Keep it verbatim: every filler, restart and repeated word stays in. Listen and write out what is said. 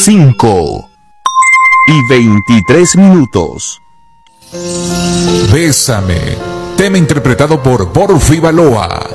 cinco y veintitrés minutos. Bésame, tema interpretado por Porfi Baloa.